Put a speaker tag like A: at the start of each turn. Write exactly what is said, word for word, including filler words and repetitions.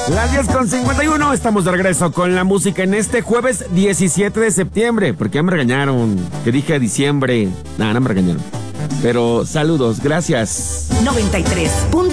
A: Las diez con cincuenta y uno, estamos de regreso con la música en este jueves diecisiete de septiembre. Porque ya me regañaron, que dije diciembre. Nada, no me regañaron. Pero saludos, gracias.
B: noventa y tres punto